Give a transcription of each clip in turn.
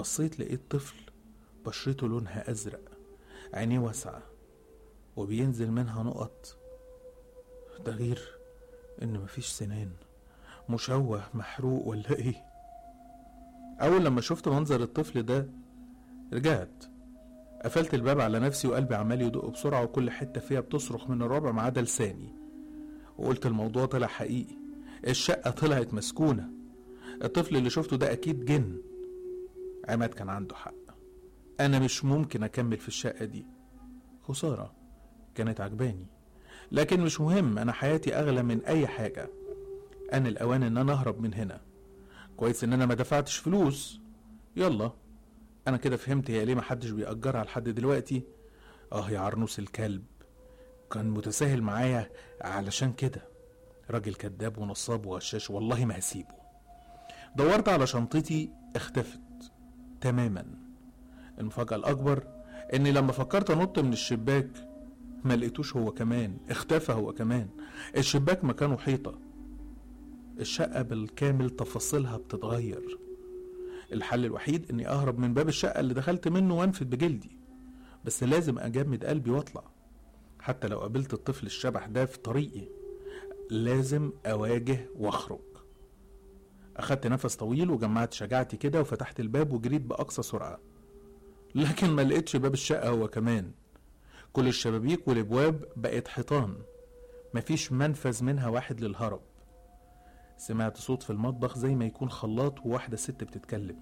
بصيت لقيت طفل بشرته لونها أزرق، عينيه واسعة وبينزل منها نقط، ده غير إن مفيش سنان، مشوه محروق ولا إيه. أول لما شفت منظر الطفل ده رجعت قفلت الباب على نفسي، وقلبي عمال يدق بسرعة وكل حتة فيها بتصرخ من الرعب ما عدا لساني. وقلت الموضوع طلع حقيقي، الشقة طلعت مسكونة، الطفل اللي شفته ده أكيد جن. عماد كان عنده حق، أنا مش ممكن أكمل في الشقة دي، خسارة كانت عجباني، لكن مش مهم، أنا حياتي أغلى من أي حاجة. أنا الأوان إن أنا أهرب من هنا. كويس إن أنا ما دفعتش فلوس. يلا أنا كده فهمت هي ليه محدش بيأجرها لحد دلوقتي. يا عرنوس الكلب كان متساهل معايا علشان كده، راجل كذاب ونصاب وغشاش، والله ما هسيبه. دورت على شنطتي اختفت تماما. المفاجأة الأكبر إني لما فكرت أنط من الشباك ما لقيتوش هو كمان، اختفى هو كمان. الشباك مكانه حيطة، الشقة بالكامل تفاصيلها بتتغير. الحل الوحيد إني أهرب من باب الشقة اللي دخلت منه وأنفد بجلدي، بس لازم أجمد قلبي وأطلع. حتى لو قابلت الطفل الشبح ده في طريقي لازم أواجه وأخرج. أخدت نفس طويل وجمعت شجاعتي كده وفتحت الباب وجريت بأقصى سرعة، لكن ما لقيتش باب الشقة هو كمان. كل الشبابيك والابواب بقت حيطان، مفيش منفذ منها واحد للهرب. سمعت صوت في المطبخ زي ما يكون خلاط وواحدة ست بتتكلم.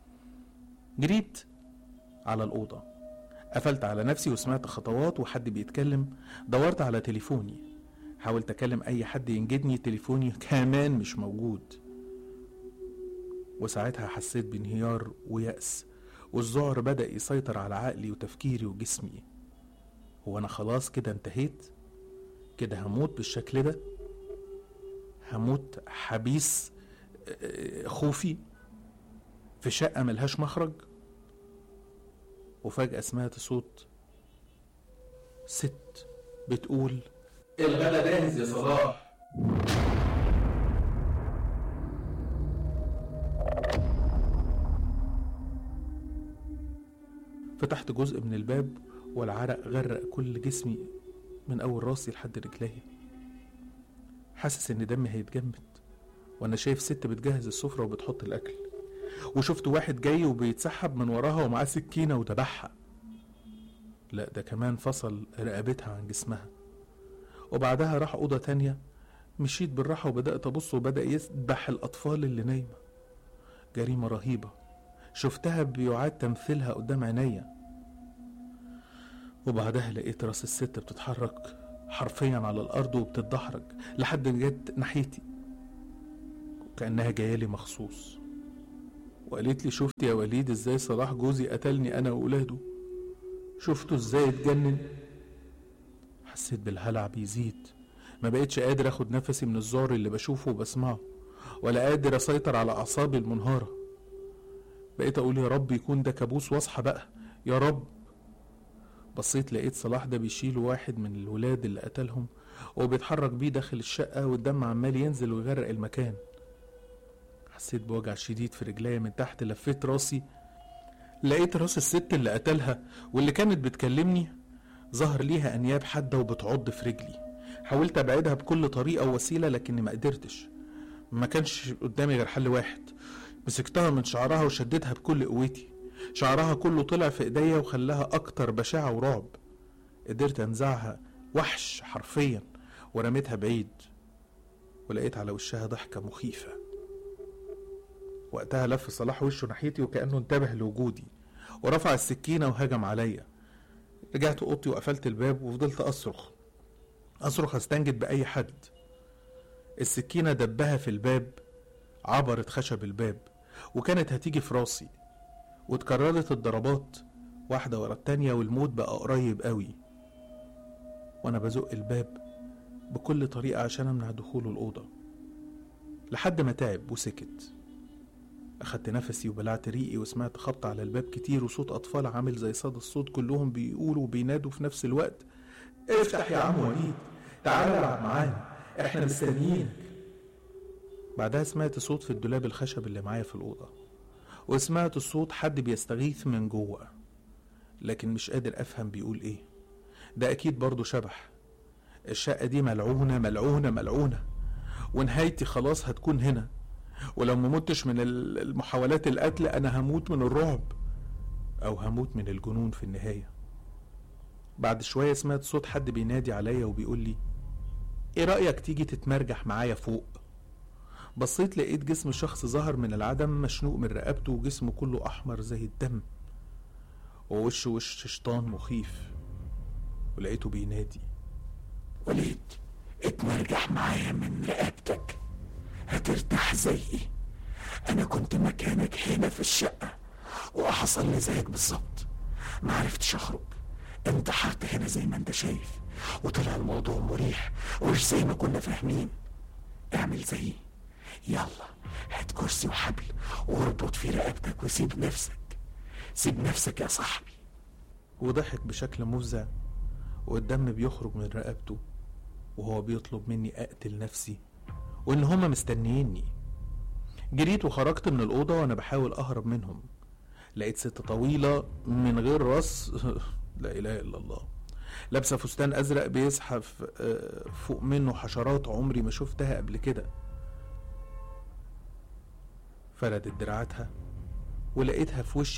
جريت على الأوضة، قفلت على نفسي وسمعت خطوات وحد بيتكلم. دورت على تليفوني، حاولت أكلم أي حد ينجدني، تليفوني كمان مش موجود. وساعتها حسيت بانهيار ويأس، والذعر بدأ يسيطر على عقلي وتفكيري وجسمي. هو أنا خلاص كده انتهيت؟ كده هموت بالشكل ده؟ هموت حبيس خوفي في شقة ملهاش مخرج؟ وفجأة سمعت صوت ست بتقول: الغدا جاهز يا صلاح. فتحت جزء من الباب والعرق غرق كل جسمي من أول راسي لحد رجلي. حاسس إن دمي هيتجمد وأنا شايف ست بتجهز السفرة وبتحط الأكل، وشفت واحد جاي وبيتسحب من وراها ومعاه سكينة وذبحها. لا ده كمان فصل رقبتها عن جسمها. وبعدها راح أوضة تانية. مشيت بالراحة وبدأت أبص وبدأ يذبح الأطفال اللي نايمة. جريمة رهيبة شفتها بيعاد تمثيلها قدام عينيا. وبعدها لقيت راس الست بتتحرك حرفيا على الأرض وبتتدحرج لحد ما جت ناحيتي وكأنها جايالي مخصوص، وقالت لي: شفت يا وليد ازاي صلاح جوزي قتلني أنا وولاده؟ شفته ازاي اتجنن؟ حسيت بالهلع بيزيد، ما بقيتش قادر اخد نفسي من الذعر اللي بشوفه وبسمعه، ولا قادر اسيطر على اعصابي المنهارة. بقيت اقول يا رب يكون ده كابوس واصحى بقى، يا رب. بصيت لقيت صلاح ده بيشيل واحد من الولاد اللي قتلهم وبيتحرك بيه داخل الشقة، والدم عمال ينزل ويغرق المكان. حسيت بوجع شديد في رجليا من تحت، لفيت راسي لقيت راس الست اللي قتلها واللي كانت بتكلمني ظهر ليها انياب حادة وبتعض في رجلي. حاولت ابعدها بكل طريقة ووسيلة لكني ما قدرتش. ما كانش قدامي غير حل واحد، مسكتها من شعرها وشدتها بكل قوتي. شعرها كله طلع في ايديا وخلاها اكتر بشاعة ورعب. قدرت انزعها وحش حرفيا ورميتها بعيد، ولقيت على وشها ضحكة مخيفة. وقتها لف صلاح وشه ناحيتي وكأنه انتبه لوجودي ورفع السكينة وهجم عليا. رجعت اوضتي وقفلت الباب وفضلت اصرخ استنجد بأي حد. السكينة دبها في الباب، عبرت خشب الباب وكانت هتيجي في راسي، واتكررت الضربات واحدة ورا التانية والموت بقى قريب قوي. وانا بزق الباب بكل طريقة عشان امنع دخوله الأوضة لحد ما تعب وسكت. اخدت نفسي وبلعت ريقي وسمعت خبط على الباب كتير وصوت اطفال عامل زي صدى الصوت، كلهم بيقولوا وبينادوا في نفس الوقت: افتح يا عم وليد، تعال العب معانا، احنا مستنيينك. بعدها سمعت صوت في الدولاب الخشب اللي معايا في الأوضة، وسمعت صوت حد بيستغيث من جوه، لكن مش قادر افهم بيقول ايه. ده اكيد برضو شبح. الشقة دي ملعونة ملعونة ملعونة، ونهايتي خلاص هتكون هنا، ولو ممتش من المحاولات القتل انا هموت من الرعب، او هموت من الجنون في النهاية. بعد شوية سمعت صوت حد بينادي عليا وبيقول لي: ايه رأيك تيجي تتمرجح معايا فوق؟ بصيت لقيت جسم شخص ظهر من العدم، مشنوق من رقبته وجسمه كله احمر زي الدم، ووشه وش شيطان مخيف، ولقيته بينادي: وليد، اتمرجح معايا من رقبتك هترتاح زيي. انا كنت مكانك هنا في الشقة وحصل لي زيك بالظبط، معرفتش اخرج، انتحرت هنا زي ما انت شايف، وطلع الموضوع مريح ومش زي ما كنا فاهمين. اعمل زيي، يلا هات كرسي وحبل واربط في رقبتك وسيب نفسك، سيب نفسك يا صاحبي. وضحك بشكل مفزع، والدم بيخرج من رقبته وهو بيطلب مني اقتل نفسي وان هما مستنييني. جريت وخرجت من الأوضة وانا بحاول اهرب منهم. لقيت ست طويلة من غير راس لا اله الا الله، لابسة فستان ازرق بيزحف فوق منه حشرات عمري ما شفتها قبل كده. فردت دراعاتها ولقيتها في وشي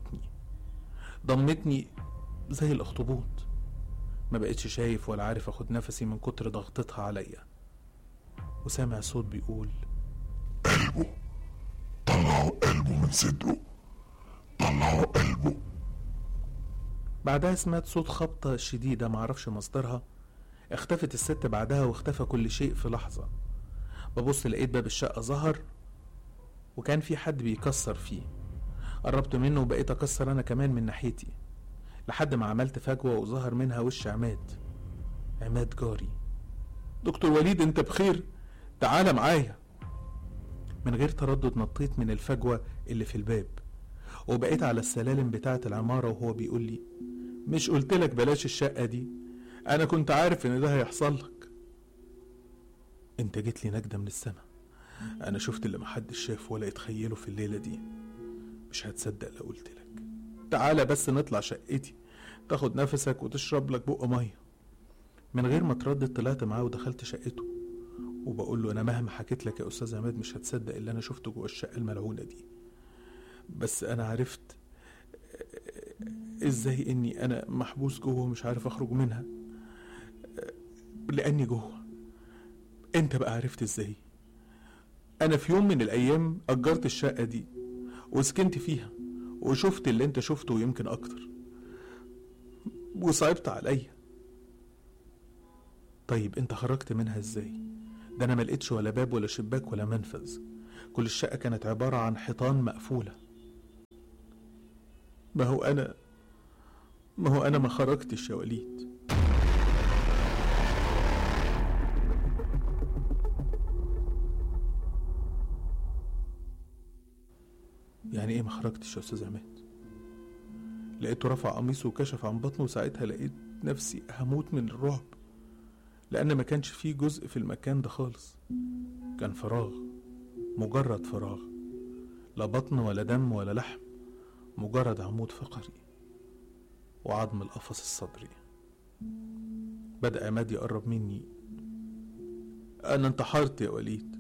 وضمتني زي الاخطبوط. ما بقتش شايف ولا عارف اخد نفسي من كتر ضغطتها عليا، وسامع صوت بيقول: قلبه، طلعوا قلبه من صدره، طلعوا قلبه. بعدها سمعت صوت خبطة شديدة معرفش مصدرها. اختفت الست بعدها واختفى كل شيء في لحظة. ببص لقيت باب الشقة ظهر وكان في حد بيكسر فيه. قربت منه وبقيت اكسر انا كمان من ناحيتي، لحد ما عملت فجوة وظهر منها وش عماد جاري. دكتور وليد، انت بخير؟ تعال معايا. من غير تردد نطيت من الفجوة اللي في الباب وبقيت على السلالم بتاعة العمارة وهو بيقول لي: مش قلتلك بلاش الشقة دي؟ انا كنت عارف ان ده هيحصل لك. انت جيت لي نجدة من السما. انا شفت اللي محدش شافه ولا يتخيله في الليلة دي. مش هتصدق لو قلتلك. تعالى بس نطلع شقتي، تاخد نفسك وتشرب لك بق مية. من غير ما تردد طلعت معاه ودخلت شقته، وبقول له: انا مهما حكيت لك يا استاذ عماد مش هتصدق اللي انا شفته جوه الشقة الملعونة دي، بس انا عرفت ازاي اني انا محبوس جوه ومش عارف اخرج منها لاني جوه. انت بقى عرفت ازاي؟ انا في يوم من الايام اجرت الشقة دي وسكنت فيها وشفت اللي انت شفته ويمكن اكتر، وصعبت عليا. طيب انت خرجت منها ازاي؟ ده انا ملقتش ولا باب ولا شباك ولا منفذ، كل الشقة كانت عبارة عن حيطان مقفولة. ما هو انا ما خرجتش يا وليد. يعني ايه ما خرجتش يا استاذ عماد؟ لقيته رفع قميصه وكشف عن بطنه، وساعتها لقيت نفسي هموت من الرعب، لان ما كانش فيه جزء في المكان ده خالص. كان فراغ، مجرد فراغ، لا بطن ولا دم ولا لحم، مجرد عمود فقري وعظم القفص الصدري. بدأ عماد يقرب مني. انا انتحرت يا وليد،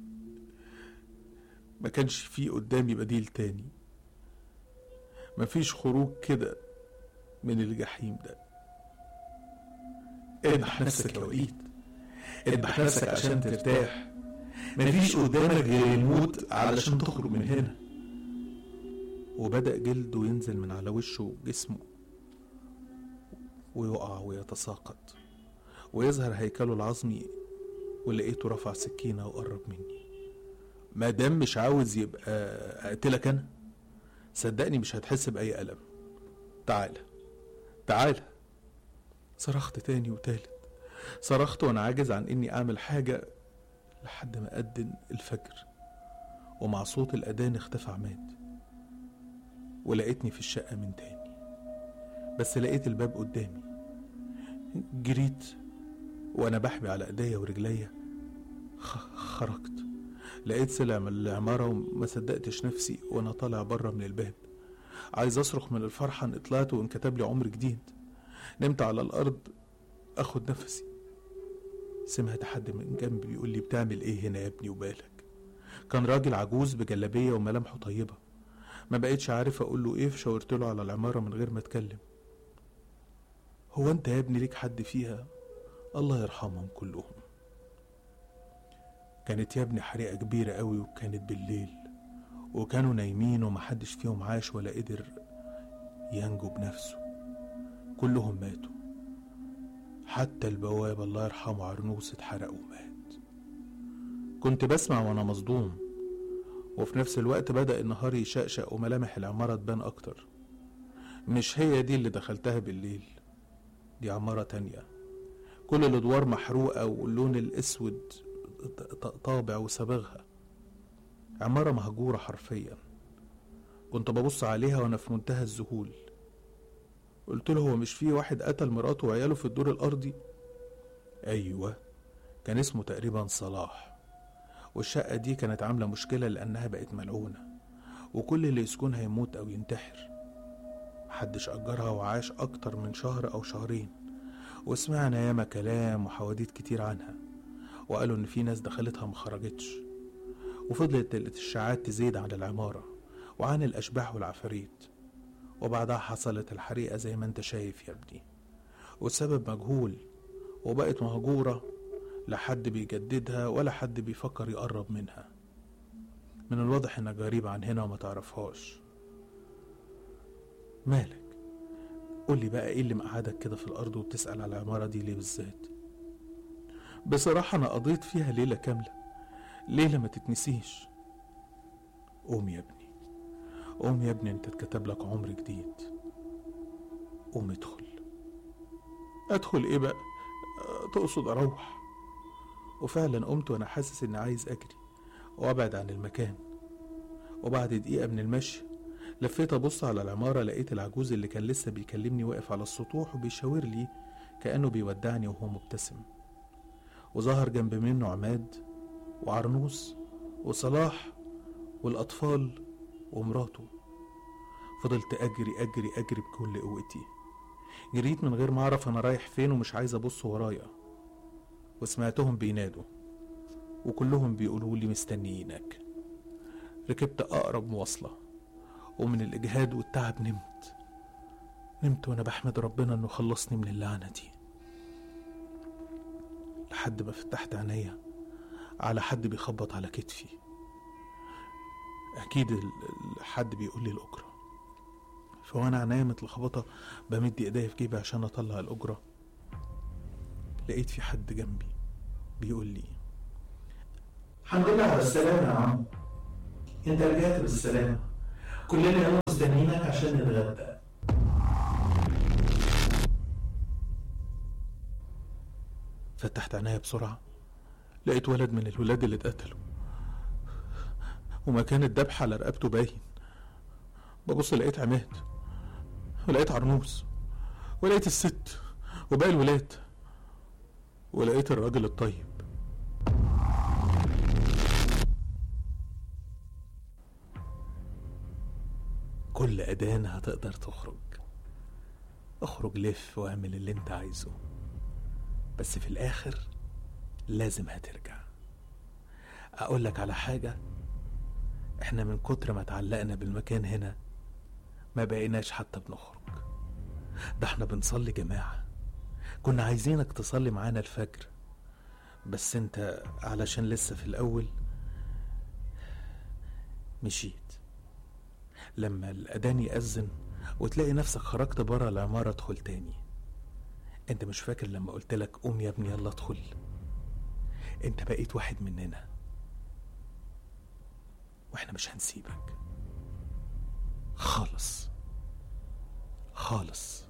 ما كانش فيه قدامي بديل تاني، مفيش خروج كده من الجحيم ده. اذبح نفسك يا وليد، اذبح نفسك عشان ترتاح، مفيش قدامك غير الموت علشان تخرج من هنا. وبدأ جلده ينزل من على وشه وجسمه ويقع ويتساقط ويظهر هيكله العظمي، ولقيته رفع سكينة وقرب مني. ما دام مش عاوز يبقى اقتلك انا، صدقني مش هتحس بأي ألم. تعالى. صرخت تاني وتالت، صرخت وانا عاجز عن اني اعمل حاجة لحد ما أذن الفجر، ومع صوت الأذان اختفى عماد، ولقيتني في الشقة من تاني، بس لقيت الباب قدامي. جريت وانا بحبي على ايديا ورجليا، خرجت لقيت سلع من العمارة وما صدقتش نفسي وانا طالع بره من الباب. عايز اصرخ من الفرحة ان طلعت وانكتب لي عمر جديد. نمت على الارض اخد نفسي. سمعت حد من جنبي بيقول لي بتعمل ايه هنا يا ابني وبالك؟ كان راجل عجوز بجلابية وملامحه طيبة. ما بقيتش عارف اقول له ايه، فشاورت له على العمارة من غير ما اتكلم. هو انت يا ابني ليك حد فيها؟ الله يرحمهم كلهم. كانت يا ابني حريقة كبيرة قوي وكانت بالليل، وكانوا نايمين ومحدش فيهم عاش ولا قدر ينجو بنفسه. كلهم ماتوا، حتى البواب الله يرحمه عرنوس اتحرق ومات. كنت بسمع وانا مصدوم، وفي نفس الوقت بدأ النهار يشقشق وملامح العمارة تبان اكتر. مش هي دي اللي دخلتها بالليل، دي عمارة تانية، كل الادوار محروقة واللون الاسود طابع وصبغها. عمارة مهجورة حرفيا. كنت ببص عليها وانا في منتهى الذهول. قلت له هو مش فيه واحد قتل مراته وعياله في الدور الارضي؟ ايوه، كان اسمه تقريبا صلاح. والشقة دي كانت عاملة مشكلة لانها بقت ملعونة، وكل اللي يسكنها يموت او ينتحر. محدش اجرها وعاش اكتر من شهر او شهرين، وسمعنا ياما كلام وحواديت كتير عنها، وقالوا ان في ناس دخلتها مخرجتش. وفضلت الاشاعات تزيد عن العمارة وعن الاشباح والعفاريت، وبعدها حصلت الحريقة زي ما انت شايف يا ابني، والسبب مجهول، وبقت مهجورة، لا حد بيجددها ولا حد بيفكر يقرب منها. من الواضح انك غريب عن هنا وما تعرفهاش. مالك؟ قولي بقى ايه اللي مقعدك كده في الارض وبتسأل على العمارة دي ليه بالذات؟ بصراحة انا قضيت فيها ليلة كاملة، ليلة ما تتنسيش. قوم يا ابني، قوم يا ابني، انت اتكتب لك عمر جديد. قوم ادخل. ادخل ايه بقى؟ تقصد اروح؟ وفعلا قمت وانا حاسس اني عايز اجري وابعد عن المكان. وبعد دقيقة من المشي لفيت ابص على العمارة، لقيت العجوز اللي كان لسه بيكلمني واقف على السطوح وبيشاور لي كأنه بيودعني وهو مبتسم. وظهر جنب منه عماد وعرنوس وصلاح والأطفال ومراته. فضلت أجري أجري أجري بكل قوتي. جريت من غير ما أعرف أنا رايح فين ومش عايز أبص ورايا، وسمعتهم بينادوا وكلهم بيقولوا لي مستنيينك. ركبت أقرب مواصلة، ومن الإجهاد والتعب نمت وأنا بحمد ربنا إنه خلصني من اللعنة دي، لحد ما فتحت عينيا على حد بيخبط على كتفي. أكيد حد بيقول لي الأجرة. فوانا عينيا متلخبطة بمد ايديا في جيبي عشان اطلع الأجرة، لقيت في حد جنبي بيقول لي الحمد لله على السلامة يا عم، انت رجعت بالسلامة، كلنا يلا مستنيينك عشان نتغدى. فتحت عينيا بسرعة، لقيت ولد من الولاد اللي اتقتلوا، ومكان الذبح على رقبته باين. ببص لقيت عماد، ولقيت عرنوس، ولقيت الست وباقي الولاد، ولقيت الراجل الطيب. كل أذان هتقدر اخرج لف واعمل اللي انت عايزه، بس في الآخر لازم هترجع. أقولك على حاجة، احنا من كتر ما اتعلقنا بالمكان هنا ما بقيناش حتى بنخرج. ده احنا بنصلي جماعة، كنا عايزينك تصلي معانا الفجر، بس انت علشان لسه في الأول مشيت. لما الأذان يأذن وتلاقي نفسك خرجت برا العمارة ادخل تاني. انت مش فاكر لما قلتلك قوم يا ابني يلا ادخل؟ انت بقيت واحد مننا، واحنا مش هنسيبك خالص خالص.